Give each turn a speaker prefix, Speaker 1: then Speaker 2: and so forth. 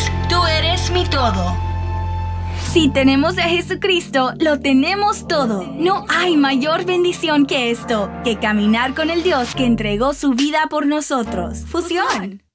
Speaker 1: tú eres mi todo.
Speaker 2: Si tenemos a Jesucristo, lo tenemos todo. No hay mayor bendición que esto, que caminar con el Dios que entregó su vida por nosotros. Fusión.